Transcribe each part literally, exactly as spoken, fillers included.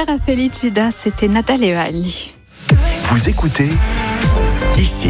Terra Felicida, c'était Natale Valli. Vous écoutez ici.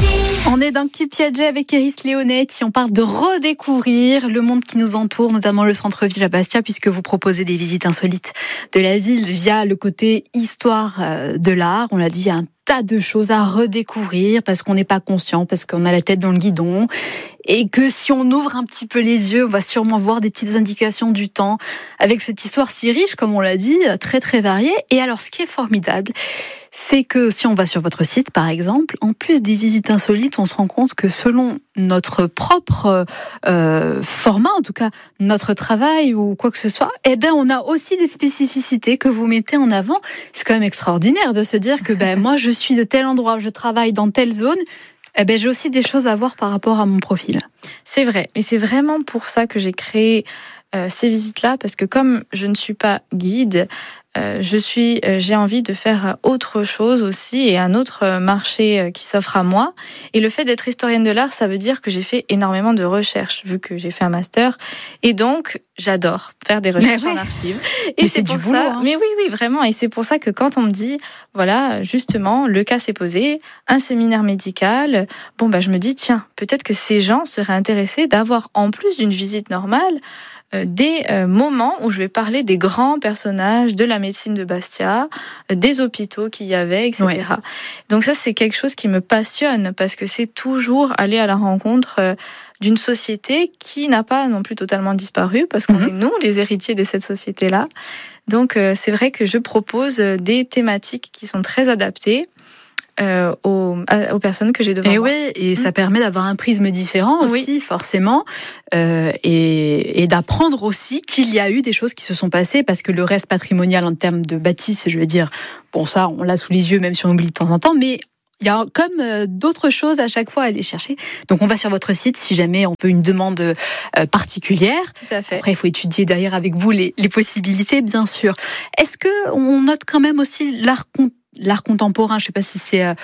On est dans Chi Piaget avec Iris Leonetti. On parle de redécouvrir le monde qui nous entoure, notamment le centre-ville à Bastia, puisque vous proposez des visites insolites de la ville via le côté histoire de l'art. On l'a dit, il y a un tas de choses à redécouvrir parce qu'on n'est pas conscient, parce qu'on a la tête dans le guidon. Et que si on ouvre un petit peu les yeux, on va sûrement voir des petites indications du temps avec cette histoire si riche, comme on l'a dit, très très variée. Et alors, ce qui est formidable, c'est que si on va sur votre site, par exemple, en plus des visites insolites, on se rend compte que selon notre propre euh, format, en tout cas notre travail ou quoi que ce soit, eh ben on a aussi des spécificités que vous mettez en avant. C'est quand même extraordinaire de se dire que ben moi je suis de tel endroit, je travaille dans telle zone. Eh ben, j'ai aussi des choses à voir par rapport à mon profil. C'est vrai, et c'est vraiment pour ça que j'ai créé euh, ces visites-là, parce que comme je ne suis pas guide, euh, je suis, euh, j'ai envie de faire autre chose aussi, et un autre marché euh, qui s'offre à moi. Et le fait d'être historienne de l'art, ça veut dire que j'ai fait énormément de recherches, vu que j'ai fait un master, et donc j'adore faire des recherches ouais. en archives. Et mais c'est, c'est pour du ça. boulot, hein. Mais oui, oui, vraiment. Et c'est pour ça que quand on me dit, voilà, justement, le cas s'est posé, un séminaire médical, bon, bah, je me dis, tiens, peut-être que ces gens seraient intéressés d'avoir, en plus d'une visite normale, euh, des euh, moments où je vais parler des grands personnages de la médecine de Bastia, euh, des hôpitaux qu'il y avait, et cetera. Ouais. Donc ça, c'est quelque chose qui me passionne parce que c'est toujours aller à la rencontre euh, d'une société qui n'a pas non plus totalement disparu parce qu'on mmh. est nous, les héritiers de cette société-là. Donc euh, c'est vrai que je propose des thématiques qui sont très adaptées Euh, aux, aux personnes que j'ai devant et moi. Oui, et ça mmh. permet d'avoir un prisme différent aussi, oui. forcément, euh, et, et d'apprendre aussi qu'il y a eu des choses qui se sont passées, parce que le reste patrimonial en termes de bâtisse, je veux dire, bon ça, on l'a sous les yeux, même si on oublie de temps en temps, mais il y a comme euh, d'autres choses à chaque fois à aller chercher. Donc on va sur votre site si jamais on veut une demande euh, particulière. Tout à fait. Après, il faut étudier derrière avec vous les, les possibilités, bien sûr. Est-ce qu'on note quand même aussi l'art contemporain L'art contemporain, je ne sais pas si c'est euh,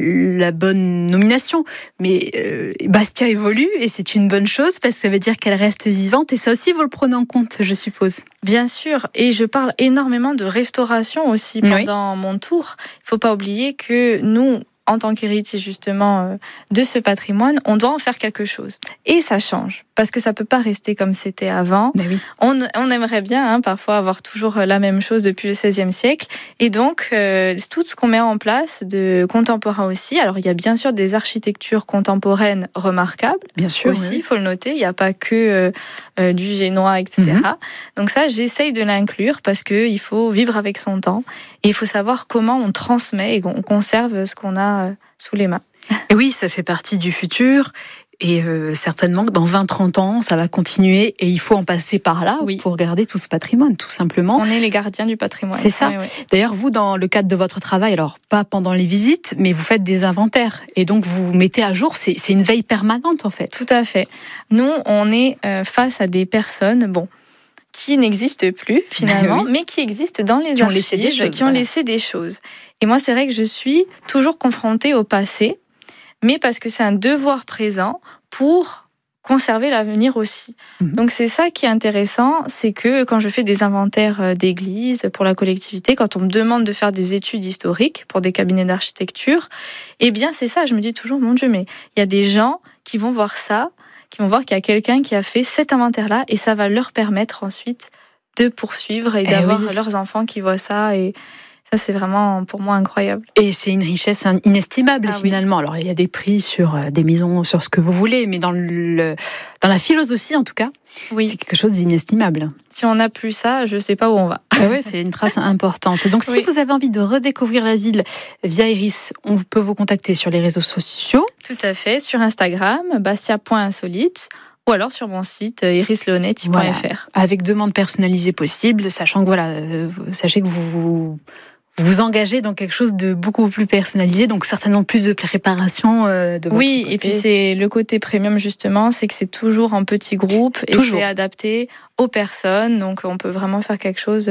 la bonne nomination, mais euh, Bastia évolue et c'est une bonne chose parce que ça veut dire qu'elle reste vivante et ça aussi vous le prenez en compte, je suppose. Bien sûr, et je parle énormément de restauration aussi pendant oui. mon tour. Il ne faut pas oublier que nous, en tant qu'héritier justement de ce patrimoine, on doit en faire quelque chose. Et ça change, parce que ça ne peut pas rester comme c'était avant. Oui. On, on aimerait bien hein, parfois avoir toujours la même chose depuis le seizième siècle. Et donc, euh, tout ce qu'on met en place de contemporain aussi. Alors, il y a bien sûr des architectures contemporaines remarquables. Bien sûr, aussi, il oui. faut le noter. Il n'y a pas que euh, euh, du génois, et cetera. Mm-hmm. Donc ça, j'essaye de l'inclure parce qu'il faut vivre avec son temps. Et il faut savoir comment on transmet et qu'on conserve ce qu'on a sous les mains. Et oui, ça fait partie du futur et euh, certainement que dans vingt trente ans, ça va continuer et il faut en passer par là oui. pour garder tout ce patrimoine, tout simplement. On est les gardiens du patrimoine. C'est ça. Oui, oui. D'ailleurs, vous, dans le cadre de votre travail, alors pas pendant les visites, mais vous faites des inventaires et donc vous mettez à jour, c'est, c'est une veille permanente en fait. Tout à fait. Nous, on est euh, face à des personnes, bon, qui n'existent plus finalement, oui. mais qui existent dans les qui archives, ont laissé des choses, qui ont voilà. laissé des choses. Et moi, c'est vrai que je suis toujours confrontée au passé, mais parce que c'est un devoir présent pour conserver l'avenir aussi. Mmh. Donc c'est ça qui est intéressant, c'est que quand je fais des inventaires d'églises pour la collectivité, quand on me demande de faire des études historiques pour des cabinets d'architecture, eh bien c'est ça, je me dis toujours, mon Dieu, mais il y a des gens qui vont voir ça, qui vont voir qu'il y a quelqu'un qui a fait cet inventaire-là et ça va leur permettre ensuite de poursuivre et d'avoir eh oui. leurs enfants qui voient ça. Et ça, c'est vraiment pour moi incroyable. Et c'est une richesse inestimable ah, finalement. Oui. Alors, il y a des prix sur des maisons, sur ce que vous voulez, mais dans, le, dans la philosophie en tout cas, oui. c'est quelque chose d'inestimable. Si on n'a plus ça, je ne sais pas où on va. Ah ouais, c'est une trace importante. Donc, si oui. vous avez envie de redécouvrir la ville via Iris, on peut vous contacter sur les réseaux sociaux. Tout à fait, sur Instagram, bastia point insolite, ou alors sur mon site iris leonetti point f r. Voilà. Avec demande personnalisée possible, sachant que voilà, euh, sachez que vous vous vous engagez dans quelque chose de beaucoup plus personnalisé, donc certainement plus de préparation euh, de votre oui, côté. Et puis c'est le côté premium justement, c'est que c'est toujours en petits groupes et toujours. C'est adapté aux personnes, donc on peut vraiment faire quelque chose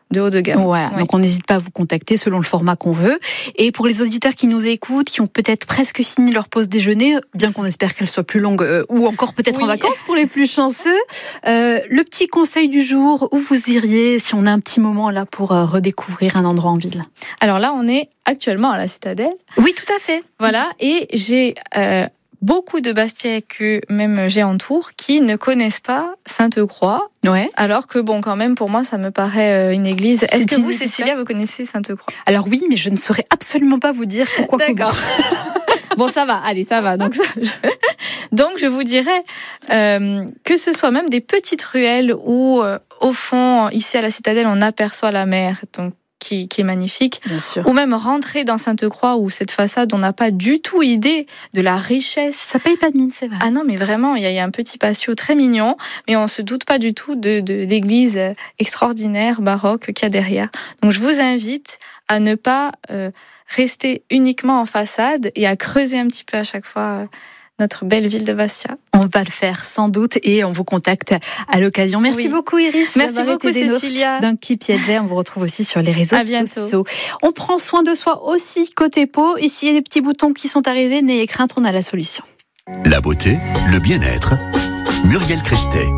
de haut de gamme. Voilà, Oui. donc on n'hésite pas à vous contacter selon le format qu'on veut. Et pour les auditeurs qui nous écoutent, qui ont peut-être presque fini leur pause déjeuner, bien qu'on espère qu'elle soit plus longue, euh, ou encore peut-être Oui. en vacances pour les plus chanceux, euh, le petit conseil du jour, où vous iriez si on a un petit moment là pour euh, redécouvrir un endroit en ville? Alors là, on est actuellement à la Citadelle. Oui, tout à fait. Voilà, et j'ai euh, beaucoup de Bastiais que même j'ai en tour qui ne connaissent pas Sainte-Croix, Ouais. alors que bon, quand même, pour moi, ça me paraît euh, une église. C'est Est-ce que une vous, église, Cécilia, vous connaissez Sainte-Croix? Alors oui, mais je ne saurais absolument pas vous dire pourquoi. D'accord. Bon, ça va, allez, ça va. Donc, ça, je... donc je vous dirais euh, que ce soit même des petites ruelles où, euh, au fond, ici à la Citadelle, on aperçoit la mer, donc qui, qui est magnifique. Bien sûr. Ou même rentrer dans Sainte-Croix, où cette façade, on n'a pas du tout idée de la richesse. Ça paye pas de mine, c'est vrai. Ah non, mais vraiment, il y, a, il y a un petit patio très mignon, mais on se doute pas du tout de, de l'église extraordinaire, baroque qu'il y a derrière. Donc je vous invite à ne pas euh, rester uniquement en façade et à creuser un petit peu à chaque fois euh, notre belle ville de Bastia. On va le faire sans doute et on vous contacte à l'occasion. Merci Oui. beaucoup Iris. Merci d'avoir beaucoup été des nôtres Cécilia. Dans Qui Piaget, on vous retrouve aussi sur les réseaux À bientôt. sociaux. On prend soin de soi aussi côté peau. Et s'il y a des petits boutons qui sont arrivés, n'ayez crainte, on a la solution. La beauté, le bien-être. Muriel Christet.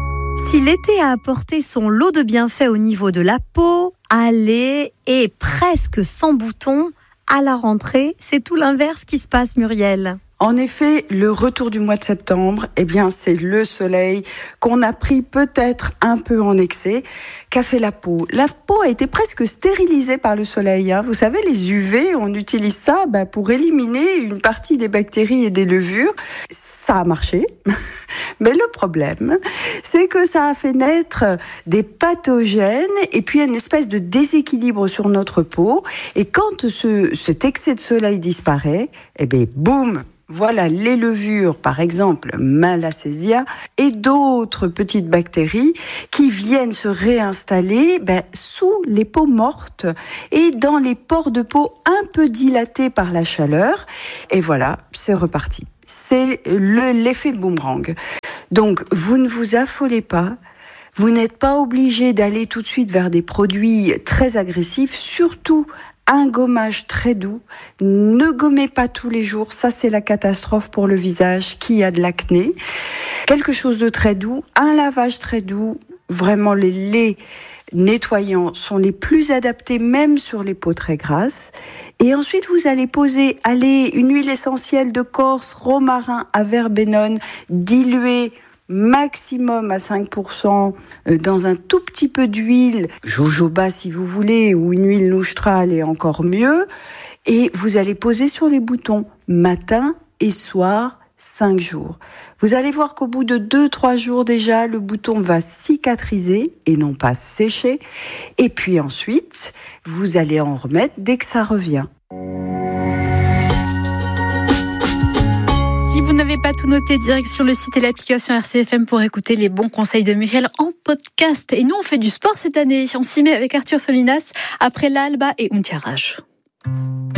Si l'été a apporté son lot de bienfaits au niveau de la peau, allez, et presque sans boutons, à la rentrée, c'est tout l'inverse qui se passe, Muriel. En effet, le retour du mois de septembre, eh bien, c'est le soleil qu'on a pris peut-être un peu en excès, qu'a fait la peau. La peau a été presque stérilisée par le soleil. Hein. Vous savez, les U V, on utilise ça bah, pour éliminer une partie des bactéries et des levures. Ça a marché, mais le problème, c'est que ça a fait naître des pathogènes et puis une espèce de déséquilibre sur notre peau. Et quand ce, cet excès de soleil disparaît, eh bien, boum! Voilà les levures, par exemple Malassezia, et d'autres petites bactéries qui viennent se réinstaller ben, sous les peaux mortes et dans les pores de peau un peu dilatés par la chaleur. Et voilà, c'est reparti. C'est le, l'effet boomerang. Donc, vous ne vous affolez pas. Vous n'êtes pas obligé d'aller tout de suite vers des produits très agressifs, surtout un gommage très doux. Ne gommez pas tous les jours, ça c'est la catastrophe pour le visage qui a de l'acné. Quelque chose de très doux, un lavage très doux, vraiment les laits nettoyants sont les plus adaptés même sur les peaux très grasses. Et ensuite vous allez poser, allez, une huile essentielle de Corse, romarin à verbenone, diluée maximum à cinq pour cent dans un tout petit peu d'huile, jojoba si vous voulez, ou une huile loustrale est encore mieux, et vous allez poser sur les boutons matin et soir, cinq jours. Vous allez voir qu'au bout de deux trois jours déjà, le bouton va cicatriser et non pas sécher, et puis ensuite, vous allez en remettre dès que ça revient. Si vous n'avez pas tout noté, direction le site et l'application R C F M pour écouter les bons conseils de Muriel en podcast. Et nous, on fait du sport cette année. On s'y met avec Arthur Solinas après l'Alba et Untiaraj.